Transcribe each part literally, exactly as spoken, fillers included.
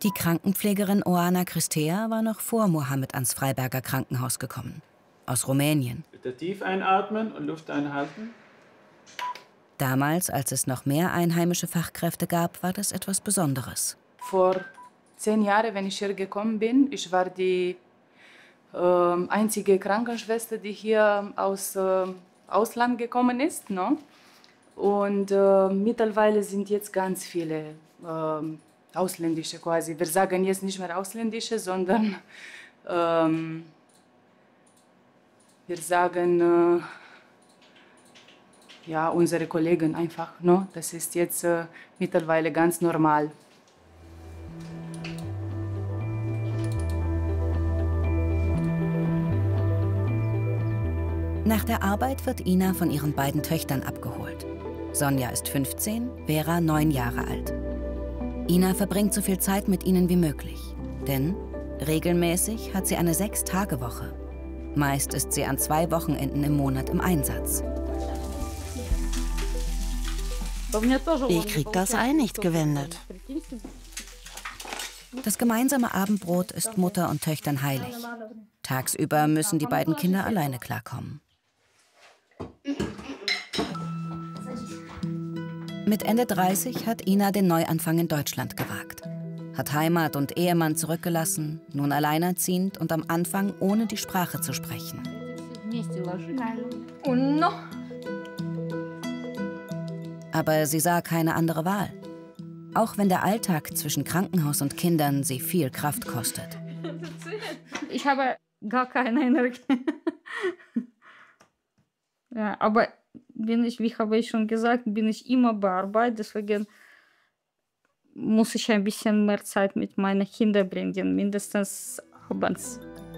Die Krankenpflegerin Oana Cristea war noch vor Mohammed ans Freiberger Krankenhaus gekommen. Aus Rumänien. Bitte tief einatmen und Luft einhalten. Damals, als es noch mehr einheimische Fachkräfte gab, war das etwas Besonderes. Vor zehn Jahren, wenn ich hier gekommen bin, ich war die äh, einzige Krankenschwester, die hier aus äh, Ausland gekommen ist. Ne? Und äh, mittlerweile sind jetzt ganz viele äh, ausländische quasi. Wir sagen jetzt nicht mehr ausländische, sondern ähm, wir sagen äh, ja, unsere Kollegen einfach. Ne? Das ist jetzt äh, mittlerweile ganz normal. Nach der Arbeit wird Ina von ihren beiden Töchtern abgeholt. Sonja ist fünfzehn, Vera neun Jahre alt. Ina verbringt so viel Zeit mit ihnen wie möglich. Denn regelmäßig hat sie eine Sechs-Tage-Woche. Meist ist sie an zwei Wochenenden im Monat im Einsatz. Ich krieg das Ei nicht gewendet. Das gemeinsame Abendbrot ist Mutter und Töchtern heilig. Tagsüber müssen die beiden Kinder alleine klarkommen. Mit Ende dreißig hat Ina den Neuanfang in Deutschland gewagt. Hat Heimat und Ehemann zurückgelassen, nun alleinerziehend und am Anfang ohne die Sprache zu sprechen. Aber sie sah keine andere Wahl. Auch wenn der Alltag zwischen Krankenhaus und Kindern sie viel Kraft kostet. Ich habe gar keine Energie. Ja, aber bin ich, wie habe ich schon gesagt, bin ich immer bei Arbeit. Deswegen muss ich ein bisschen mehr Zeit mit meinen Kindern bringen, mindestens abends.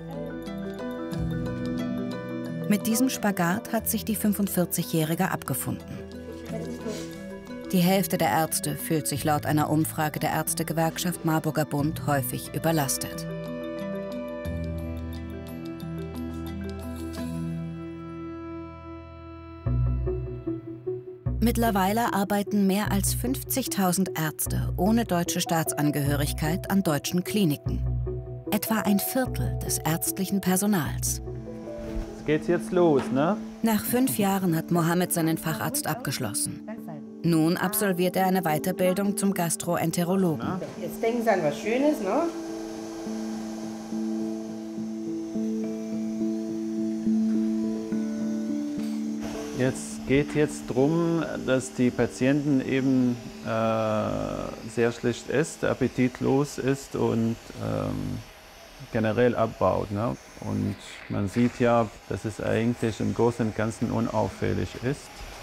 Mit diesem Spagat hat sich die fünfundvierzigjährige abgefunden. Die Hälfte der Ärzte fühlt sich laut einer Umfrage der Ärztegewerkschaft Marburger Bund häufig überlastet. Mittlerweile arbeiten mehr als fünfzigtausend Ärzte ohne deutsche Staatsangehörigkeit an deutschen Kliniken. Etwa ein Viertel des ärztlichen Personals. Jetzt geht's jetzt los, ne? Nach fünf Jahren hat Mohammed seinen Facharzt abgeschlossen. Nun absolviert er eine Weiterbildung zum Gastroenterologen. Jetzt denken Sie an was Schönes, ne? Jetzt geht jetzt darum, dass die Patienten eben äh, sehr schlecht isst, appetitlos ist und ähm, generell abbaut. Ne? Und man sieht ja, dass es eigentlich im Großen und Ganzen unauffällig ist.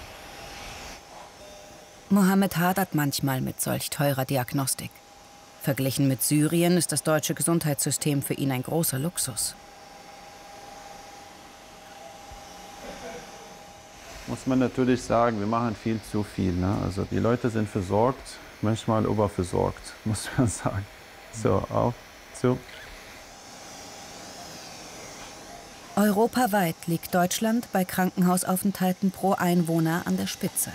Mohammed hadert manchmal mit solch teurer Diagnostik. Verglichen mit Syrien ist das deutsche Gesundheitssystem für ihn ein großer Luxus. Muss man natürlich sagen, wir machen viel zu viel. Ne? Also die Leute sind versorgt, manchmal überversorgt, muss man sagen. So, auf, zu. Europaweit liegt Deutschland bei Krankenhausaufenthalten pro Einwohner an der Spitze.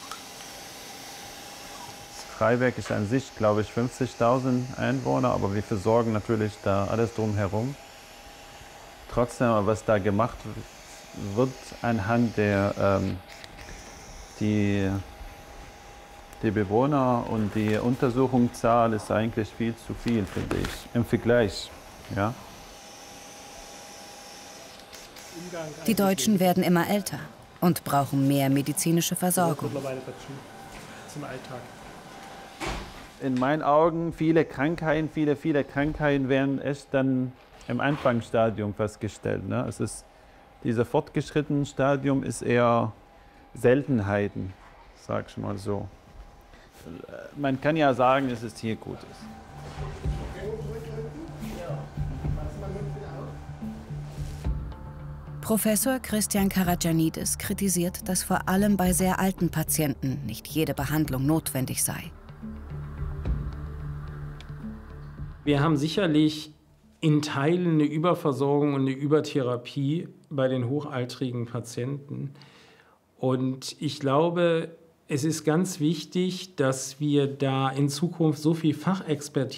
Freiberg ist an sich, glaube ich, fünfzigtausend Einwohner, aber wir versorgen natürlich da alles drumherum. Trotzdem, was da gemacht wird, anhand der ähm, die, die Bewohner und die Untersuchungszahl ist eigentlich viel zu viel, finde ich, im Vergleich. Ja? Die Deutschen werden immer älter und brauchen mehr medizinische Versorgung. Zum Alltag. In meinen Augen viele Krankheiten, viele, viele Krankheiten werden erst dann im Anfangsstadium festgestellt. Ne? Es ist, dieses fortgeschrittene Stadium ist eher Seltenheiten, sag ich mal so. Man kann ja sagen, dass es hier gut ist. Professor Christian Karagianidis kritisiert, dass vor allem bei sehr alten Patienten nicht jede Behandlung notwendig sei. Wir haben sicherlich in Teilen eine Überversorgung und eine Übertherapie bei den hochaltrigen Patienten. Und ich glaube, es ist ganz wichtig, dass wir da in Zukunft so viel Fachexpertise